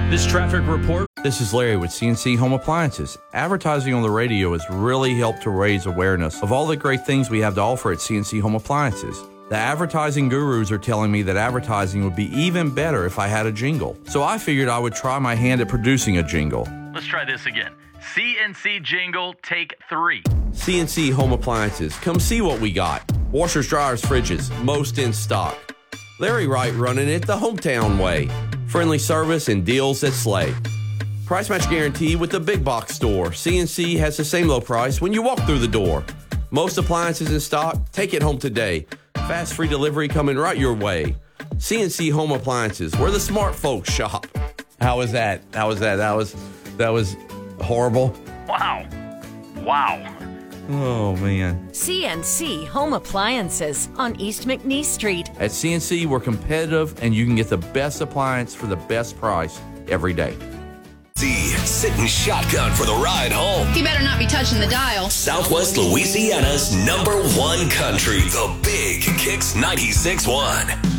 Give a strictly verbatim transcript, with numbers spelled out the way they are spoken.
This traffic report. This is Larry with C N C Home Appliances. Advertising on the radio has really helped to raise awareness of all the great things we have to offer at C N C Home Appliances. The advertising gurus are telling me that advertising would be even better if I had a jingle. So I figured I would try my hand at producing a jingle. Let's try this again. C N C jingle, take three. C N C Home Appliances. Come see what we got. Washers, dryers, fridges, most in stock. Larry Wright running it the hometown way. Friendly service and deals that slay. Price match guarantee with the big box store. C N C has the same low price when you walk through the door. Most appliances in stock. Take it home today. Fast free delivery coming right your way. C N C Home Appliances, where the smart folks shop. How was that? How was that? That was that was horrible. Wow. Wow. Oh, man. C N C Home Appliances on East McNeese Street. At C N C, we're competitive, and you can get the best appliance for the best price every day. C, sitting shotgun for the ride home. He better not be touching the dial. Southwest Louisiana's number one country, the Big Kicks ninety-six point one.